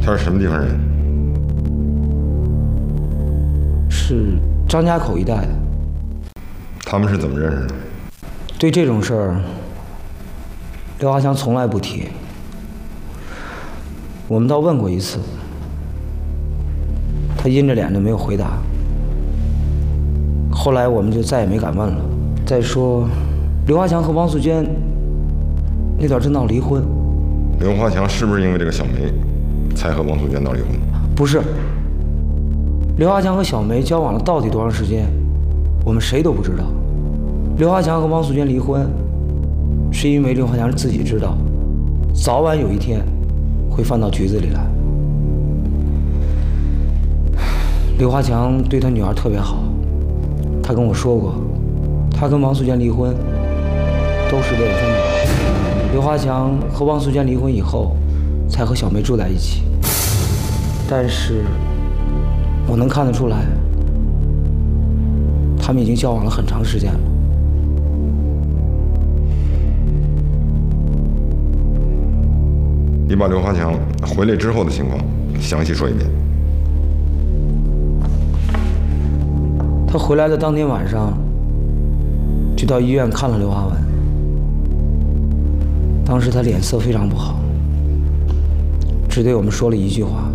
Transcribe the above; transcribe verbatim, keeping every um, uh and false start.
他是什么地方人？ 是张家口一带的。 他们是怎么认识的？ 对这种事儿，刘华强从来不提。我们倒问过一次，他阴着脸就没有回答。后来我们就再也没敢问了。再说，刘华强和王素娟那点儿正闹离婚。 刘华强是不是因为这个小梅，才和王素娟闹离婚？ 不是。刘华强和小梅交往了到底多长时间，我们谁都不知道。刘华强和王素娟离婚，是因为刘华强自己知道，早晚有一天会翻到局子里来。刘华强对他女儿特别好，他跟我说过，他跟王素娟离婚都是为了他女儿。刘华强和王素娟离婚以后，才和小梅住在一起。但是我能看得出来，他们已经交往了很长时间了。 你把刘华强回来之后的情况详细说一遍。 他回来的当天晚上，就到医院看了刘华文。当时他脸色非常不好，只对我们说了一句话：“